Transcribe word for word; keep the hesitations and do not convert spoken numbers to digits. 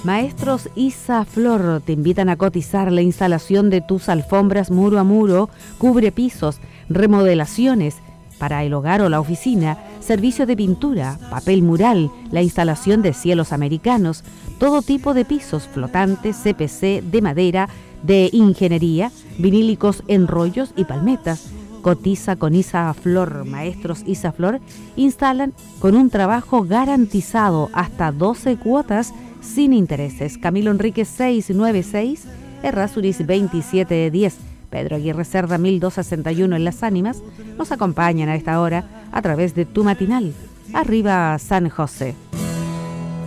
Maestros Isa Flor te invitan a cotizar la instalación de tus alfombras muro a muro, cubre pisos, remodelaciones para el hogar o la oficina, servicio de pintura, papel mural, la instalación de cielos americanos, todo tipo de pisos flotantes, C P C, de madera, de ingeniería, vinílicos en rollos y palmetas. Cotiza con Isa Flor. Maestros Isa Flor instalan con un trabajo garantizado hasta doce cuotas sin intereses. Camilo Enríquez seiscientos noventa y seis, Errázuriz veintisiete diez, Pedro Aguirre Cerda mil doscientos sesenta y uno en Las Ánimas. Nos acompañan a esta hora a través de Tu Matinal. Arriba San José.